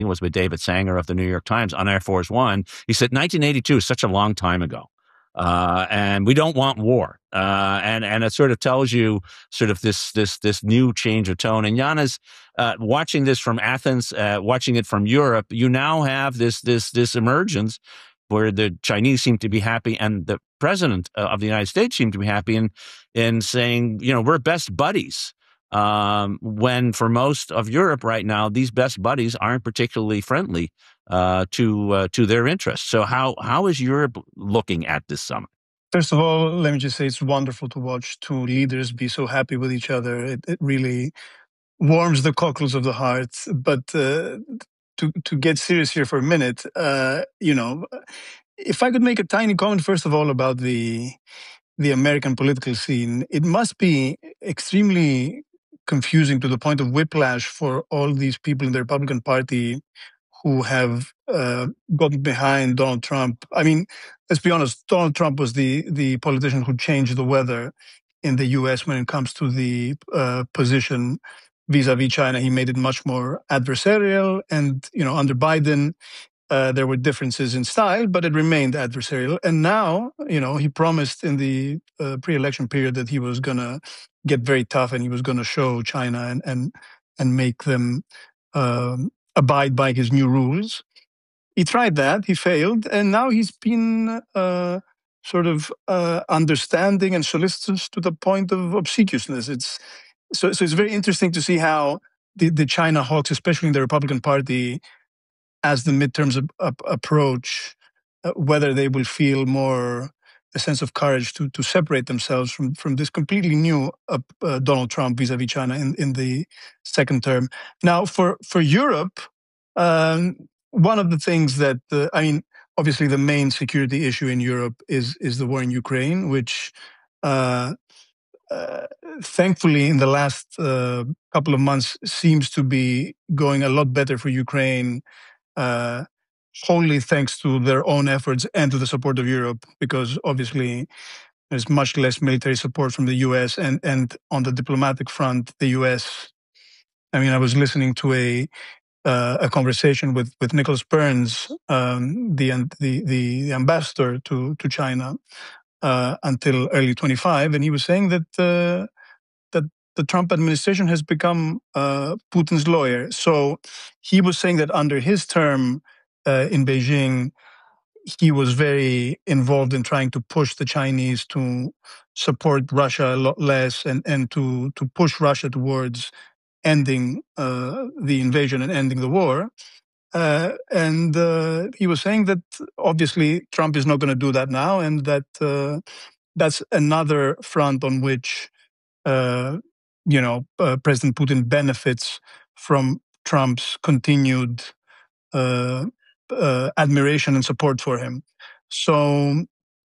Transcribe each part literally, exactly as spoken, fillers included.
it was with David Sanger of the New York Times on Air Force One. He said nineteen eighty-two is such a long time ago. Uh, and we don't want war. Uh, and, and it sort of tells you sort of this, this, this new change of tone. And Yanis, uh, watching this from Athens, uh, watching it from Europe, you now have this, this, this emergence where the Chinese seem to be happy and the president of the United States seemed to be happy in, in saying, you know, we're best buddies. Um, when for most of Europe right now, these best buddies aren't particularly friendly uh, to uh, to their interests. So how how is Europe looking at this summit? First of all, let me just say it's wonderful to watch two leaders be so happy with each other. It, it really warms the cockles of the heart. But uh, to to get serious here for a minute, uh, you know, if I could make a tiny comment, first of all, about the the American political scene, it must be extremely confusing to the point of whiplash for all these people in the Republican Party who have uh, gotten behind Donald Trump. I mean, let's be honest, Donald Trump was the, the politician who changed the weather in the U S when it comes to the uh, position vis-a-vis China. He made it much more adversarial. And, you know, under Biden, uh, there were differences in style, but it remained adversarial. And now, you know, he promised in the uh, pre-election period that he was going to get very tough and he was going to show China and, and, and make them um, abide by his new rules. He tried that, he failed, and now he's been uh, sort of uh, understanding and solicitous to the point of obsequiousness. It's so, so it's very interesting to see how the, the China hawks, especially in the Republican Party, as the midterms ap- ap- approach, uh, whether they will feel more a sense of courage to to separate themselves from from this completely new uh, uh, Donald Trump vis-a-vis China in, in the second term. Now, for for Europe, um, one of the things that uh, I mean, obviously, the main security issue in Europe is is the war in Ukraine, which uh, uh, thankfully in the last uh, couple of months seems to be going a lot better for Ukraine. Uh, wholly thanks to their own efforts and to the support of Europe, because obviously there's much less military support from the U S and, and on the diplomatic front, the U S. I mean, I was listening to a uh, a conversation with with Nicholas Burns, um, the, the the ambassador to to China uh, until early twenty-five, and he was saying that uh, that the Trump administration has become uh, Putin's lawyer. So he was saying that under his term uh, in Beijing, he was very involved in trying to push the Chinese to support Russia a lot less and, and to, to push Russia towards ending uh, the invasion and ending the war. Uh, and uh, he was saying that obviously Trump is not going to do that now, and that uh, that's another front on which uh, you know uh, President Putin benefits from Trump's continued uh, uh, admiration and support for him. So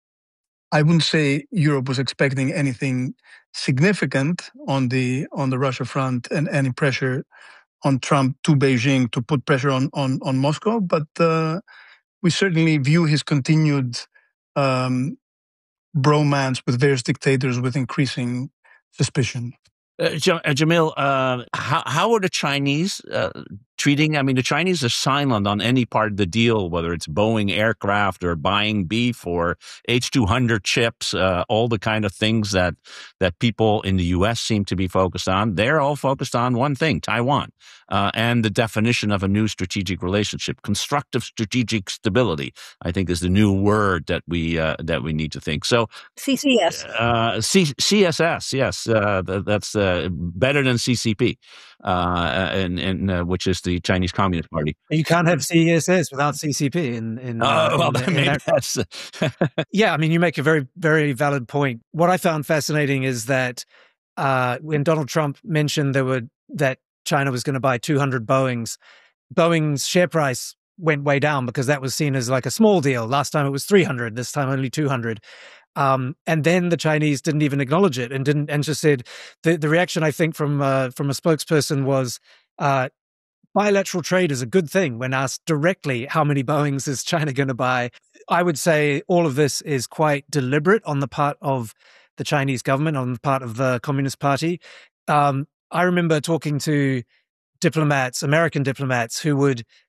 I wouldn't say Europe was expecting anything significant on the on the Russia front and any pressure on Trump to Beijing to put pressure on on, on Moscow, but uh, we certainly view his continued um, bromance with various dictators with increasing suspicion. Uh, Jamil, uh, how, how are the Chinese uh, treating? I mean, the Chinese are silent on any part of the deal, whether it's Boeing aircraft or buying beef or H two hundred chips, uh, all the kind of things that that people in the U S seem to be focused on. They're all focused on one thing, Taiwan, uh, and the definition of a new strategic relationship. Constructive strategic stability, I think, is the new word that we uh, that we need to think. So C C S. Uh, C- CSS, yes, uh, th- that's uh, better than C C P, uh, and, and uh, which is the Chinese Communist Party. You can't have C S S without C C P. In, in, Oh, uh, well, in, that in maybe that- that's. Yeah, I mean, you make a very, very valid point. What I found fascinating is that uh, when Donald Trump mentioned there were that China was going to buy two hundred Boeings, Boeing's share price went way down because that was seen as like a small deal. Last time it was three hundred, this time only two hundred. Um, and then the Chinese didn't even acknowledge it and didn't, and just said the, the reaction, I think, from uh, from a spokesperson was uh, bilateral trade is a good thing. When asked directly how many Boeings is China going to buy, I would say all of this is quite deliberate on the part of the Chinese government, on the part of the Communist Party. Um, I remember talking to diplomats, American diplomats, who would